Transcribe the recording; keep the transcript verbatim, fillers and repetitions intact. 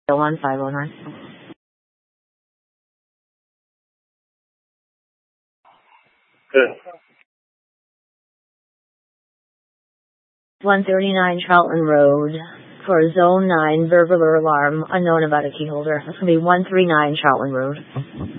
one five oh nine. Good. one thirty-nine Charlton Road for Zone nine, burglar alarm, unknown about a key holder. That's going to be one thirty-nine Charlton Road.